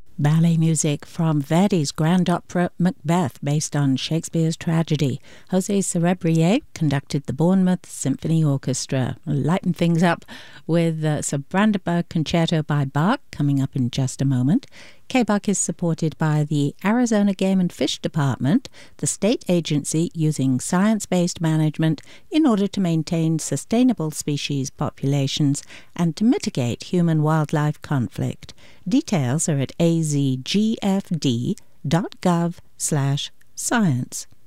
Ballet music from Verdi's grand opera Macbeth, based on Shakespeare's tragedy. José Cerebrier conducted the Bournemouth Symphony Orchestra. We'll lighten things up with some Brandenburg Concerto by Bach coming up in just a moment. KBUK is supported by the Arizona Game and Fish Department, the state agency using science-based management in order to maintain sustainable species populations and to mitigate human-wildlife conflict. Details are at azgfd.gov/science.